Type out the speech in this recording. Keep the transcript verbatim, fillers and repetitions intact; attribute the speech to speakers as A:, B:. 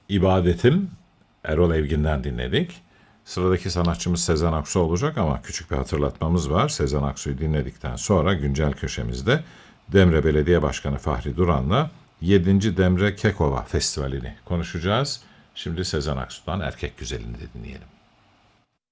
A: İbadetim Erol Evgin'den dinledik. Sıradaki sanatçımız Sezen Aksu olacak ama küçük bir hatırlatmamız var. Sezen Aksu'yu dinledikten sonra güncel köşemizde Demre Belediye Başkanı Fahri Duran'la yedinci Demre Kekova Festivali'ni konuşacağız. Şimdi Sezen Aksu'dan Erkek Güzeli'ni de dinleyelim.